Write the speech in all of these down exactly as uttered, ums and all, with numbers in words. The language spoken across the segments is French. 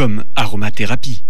comme aromathérapie.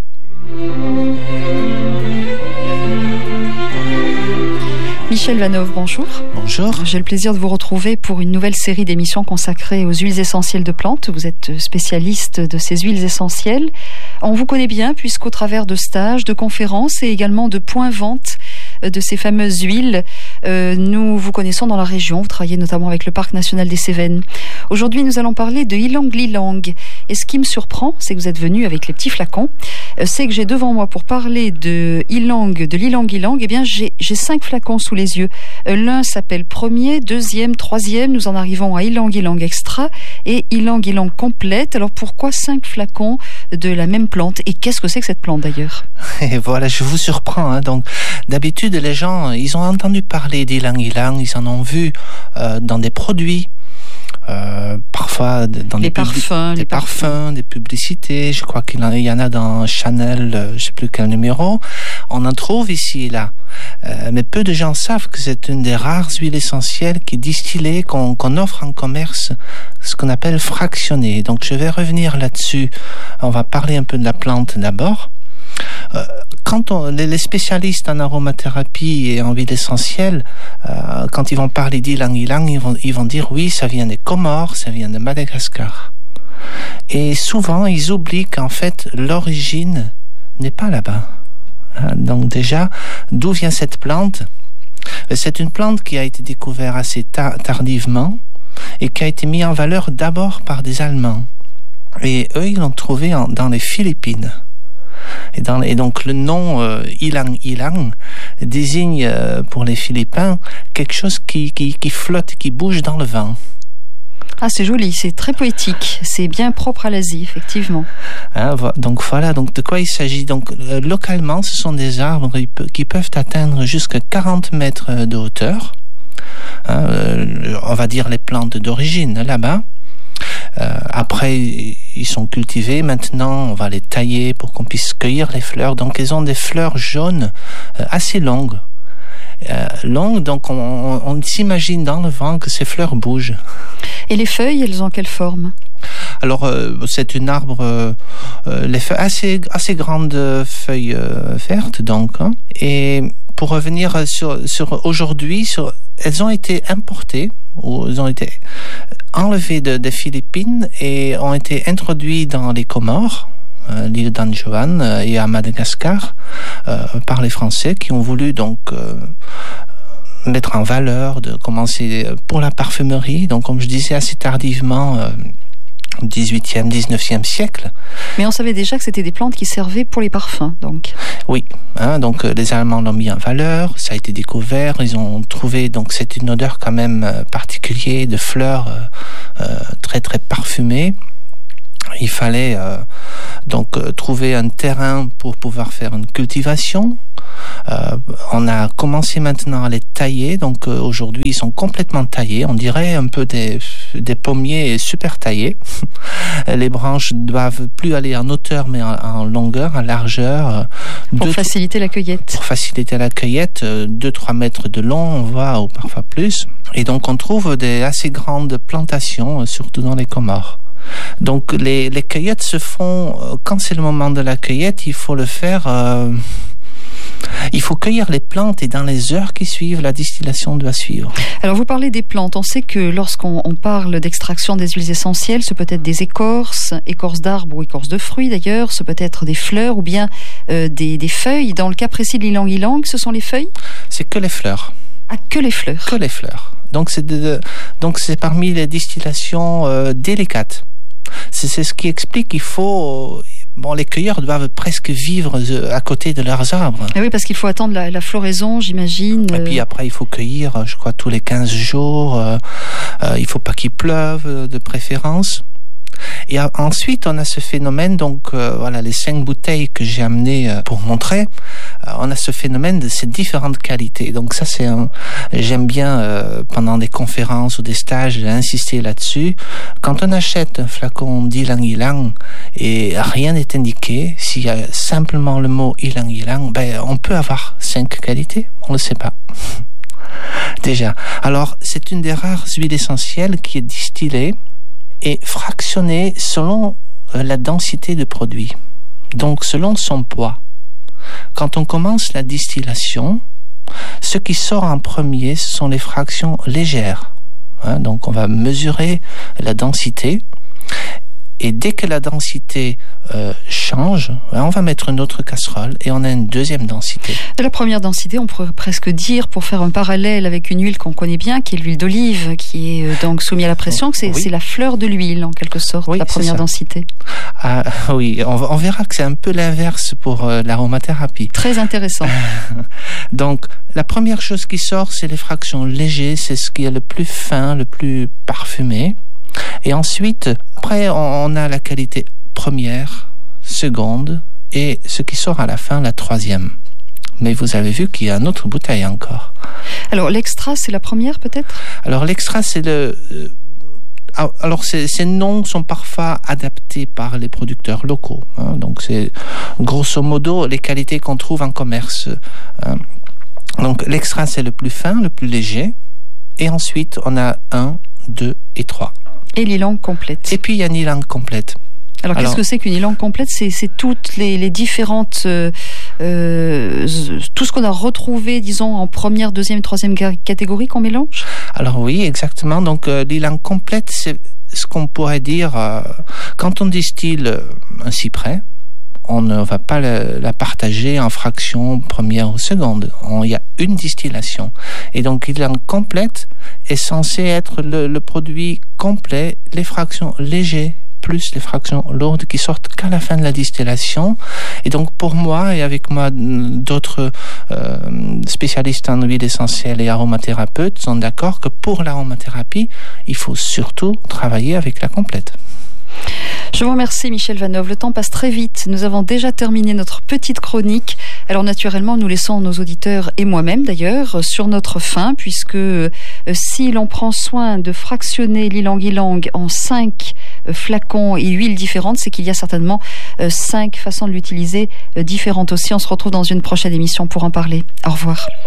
Michel Vanov, bonjour. Bonjour. J'ai le plaisir de vous retrouver pour une nouvelle série d'émissions consacrée aux huiles essentielles de plantes. Vous êtes spécialiste de ces huiles essentielles. On vous connaît bien puisqu'au travers de stages, de conférences et également de points-vente de ces fameuses huiles, euh, nous vous connaissons dans la région. Vous travaillez notamment avec le Parc national des Cévennes. Aujourd'hui, nous allons parler de ylang-ylang. Et ce qui me surprend, c'est que vous êtes venu avec les petits flacons. Euh, c'est que j'ai devant moi, pour parler de ylang, de ylang-ylang, eh bien, j'ai, j'ai cinq flacons sous les yeux. Euh, l'un s'appelle premier, deuxième, troisième. Nous en arrivons à ylang-ylang extra et ylang-ylang complète. Alors, pourquoi cinq flacons de la même plante? Et qu'est-ce que c'est que cette plante d'ailleurs? Et voilà, je vous surprends. Hein. Donc, d'habitude, les gens, ils ont entendu parler d'ylang-ylang, ils en ont vu euh, dans des produits, euh, parfois dans les des parfums, publi- les des parfums, parfums, des publicités. Je crois qu'il y en a dans Chanel, euh, je ne sais plus quel numéro. On en trouve ici et là. Euh, mais peu de gens savent que c'est une des rares huiles essentielles qui est distillée, qu'on, qu'on offre en commerce, ce qu'on appelle fractionnée. Donc, je vais revenir là-dessus. On va parler un peu de la plante d'abord. Euh, quand on, les, les spécialistes en aromathérapie et en huile essentielle, euh, quand ils vont parler d'ylang-ylang, ils vont, ils vont dire oui, ça vient des Comores, ça vient de Madagascar. Et souvent, ils oublient qu'en fait, l'origine n'est pas là-bas. Hein, donc déjà, d'où vient cette plante? C'est une plante qui a été découverte assez ta- tardivement et qui a été mise en valeur d'abord par des Allemands. Et eux, ils l'ont trouvée en, dans les Philippines. Et, dans, et donc le nom euh, ylang-ylang désigne euh, pour les Philippins quelque chose qui, qui, qui flotte, qui bouge dans le vent. Ah, c'est joli, c'est très poétique, c'est bien propre à l'Asie, effectivement. Hein, donc voilà, donc de quoi il s'agit? Donc euh, localement, ce sont des arbres qui peuvent atteindre jusqu'à quarante mètres de hauteur. Hein, euh, on va dire les plantes d'origine là-bas. Euh, après, ils sont cultivés. Maintenant, on va les tailler pour qu'on puisse cueillir les fleurs. Donc, ils ont des fleurs jaunes euh, assez longues. Euh, longues, donc on, on, on s'imagine dans le vent que ces fleurs bougent. Et les feuilles, elles ont quelle forme? Alors, euh, c'est une arbre, euh, euh, les feuilles, assez, assez grandes feuilles euh, vertes, donc. Hein. Et pour revenir sur, sur aujourd'hui, sur, elles ont été importées, ou elles ont été enlevées de, des Philippines et ont été introduites dans les Comores, euh, l'île d'Anjouan euh, et à Madagascar, euh, par les Français qui ont voulu donc euh, mettre en valeur, de commencer pour la parfumerie, donc comme je disais assez tardivement, euh, dix-huitième, dix-neuvième siècle. Mais on savait déjà que c'était des plantes qui servaient pour les parfums, donc. Oui, hein, donc euh, les Allemands l'ont mis en valeur, ça a été découvert, ils ont trouvé, donc c'est une odeur quand même euh, particulière de fleurs euh, euh, très très parfumées. Il fallait euh, donc euh, trouver un terrain pour pouvoir faire une cultivation. Euh, on a commencé maintenant à les tailler, donc euh, aujourd'hui ils sont complètement taillés, on dirait un peu des, des pommiers super taillés. Les branches doivent plus aller en hauteur mais en, en longueur, en largeur. Pour deux, faciliter la cueillette. Pour faciliter la cueillette, deux à trois mètres de long, on voit, ou parfois plus. Et donc on trouve des assez grandes plantations, surtout dans les Comores. Donc les, les cueillettes se font, quand c'est le moment de la cueillette, il faut le faire... Euh, Il faut cueillir les plantes et dans les heures qui suivent, la distillation doit suivre. Alors vous parlez des plantes. On sait que lorsqu'on on parle d'extraction des huiles essentielles, ce peut être des écorces, écorces d'arbres ou écorces de fruits d'ailleurs, ce peut être des fleurs ou bien euh, des, des feuilles. Dans le cas précis de l'ylang-ylang, ce sont les feuilles? C'est que les fleurs. Ah, que les fleurs. Que les fleurs. Donc c'est, de, de, donc c'est parmi les distillations euh, délicates. C'est, c'est ce qui explique qu'il faut... Bon, les cueilleurs doivent presque vivre à côté de leurs arbres. Et oui, parce qu'il faut attendre la, la floraison, j'imagine. Et puis après, il faut cueillir, je crois, tous les quinze jours. Euh, euh, il ne faut pas qu'il pleuve, de préférence. Et a, ensuite, on a ce phénomène, donc euh, voilà, les cinq bouteilles que j'ai amenées euh, pour montrer, euh, on a ce phénomène de ces différentes qualités. Donc ça, c'est un, j'aime bien euh, pendant des conférences ou des stages insister là-dessus. Quand on achète un flacon d'ylang-ylang et rien n'est indiqué, s'il y a simplement le mot ylang-ylang, ben on peut avoir cinq qualités, on le sait pas. Déjà. Alors, c'est une des rares huiles essentielles qui est distillée et fractionnée selon la densité de produit. Donc, selon son poids, quand on commence la distillation, ce qui sort en premier, ce sont les fractions légères. Hein, donc, on va mesurer la densité. Et dès que la densité euh, change, on va mettre une autre casserole et on a une deuxième densité. De la première densité, on pourrait presque dire, pour faire un parallèle avec une huile qu'on connaît bien, qui est l'huile d'olive, qui est euh, donc soumise à la pression, que c'est, oui. c'est la fleur de l'huile, en quelque sorte, oui, la première densité. Ah, oui, on, on verra que c'est un peu l'inverse pour euh, l'aromathérapie. Très intéressant. Donc, la première chose qui sort, c'est les fractions légères, c'est ce qui est le plus fin, le plus parfumé. Et ensuite, après, on a la qualité première, seconde, et ce qui sort à la fin, la troisième. Mais vous avez vu qu'il y a une autre bouteille encore. Alors, l'extra, c'est la première, peut-être ? Alors, l'extra, c'est le... Alors, ces, ces noms sont parfois adaptés par les producteurs locaux. Hein, donc, c'est grosso modo les qualités qu'on trouve en commerce. Hein. Donc, l'extra, c'est le plus fin, le plus léger. Et ensuite, on a un, deux et trois. Et l'ilang complète. Et puis il y a une ilang complète. Alors, Alors qu'est-ce que c'est qu'une ilang complète ? c'est, c'est toutes les, les différentes... Euh, euh, tout ce qu'on a retrouvé, disons, en première, deuxième, troisième catégorie qu'on mélange ? Alors oui, exactement. Donc euh, l'ilang complète, c'est ce qu'on pourrait dire... Euh, quand on distille un cyprès, on ne va pas le, la partager en fractions première ou seconde. Il y a une distillation. Et donc, l'ilang complète est censé être le, le produit complet, les fractions légères plus les fractions lourdes qui sortent qu'à la fin de la distillation. Et donc, pour moi et avec moi, d'autres euh, spécialistes en huile essentielle et aromathérapeutes sont d'accord que pour l'aromathérapie, il faut surtout travailler avec la complète. Je vous remercie Michel Vanove. Le temps passe très vite. Nous avons déjà terminé notre petite chronique. Alors naturellement, nous laissons nos auditeurs et moi-même d'ailleurs sur notre faim, puisque euh, si l'on prend soin de fractionner l'ilang-ilang en cinq euh, flacons et huiles différentes, c'est qu'il y a certainement euh, cinq façons de l'utiliser euh, différentes aussi. On se retrouve dans une prochaine émission pour en parler. Au revoir.